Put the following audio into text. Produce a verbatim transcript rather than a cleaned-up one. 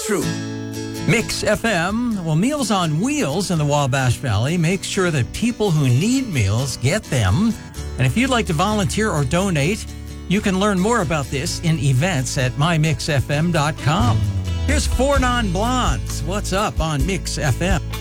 true. Mix F M, well, Meals on Wheels in the Wabash Valley makes sure that people who need meals get them. And if you'd like to volunteer or donate, you can learn more about this in events at my mix f m dot com. Here's Four Non Blondes. What's up on Mix F M?